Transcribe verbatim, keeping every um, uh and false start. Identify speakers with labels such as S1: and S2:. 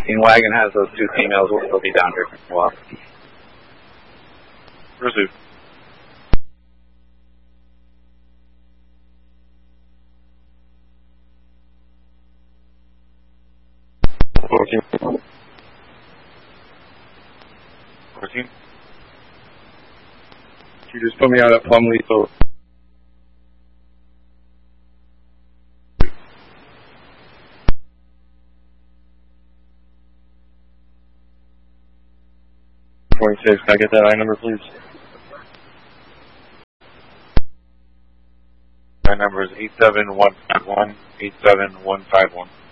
S1: eighteen wagon has those two females. We'll still be down here for a while.
S2: Pursuit.
S3: fourteen.
S2: fourteen.
S3: You just put me out at plum lethal. twenty-six, can I get that I number, please?
S2: My number is eight seven one five one, eight seven one five one.